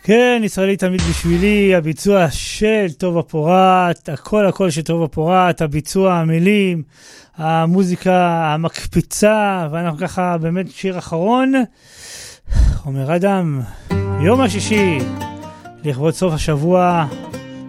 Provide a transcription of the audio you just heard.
כן, ישראלי תמיד בשבילי, הביצוע של טובה פורט, הכל של טובה פורט, הביצוע, המילים, המוזיקה המקפיצה, ואנחנו ככה באמת שיר אחרון, אומר אדם, יום השישי, לכבוד סוף השבוע,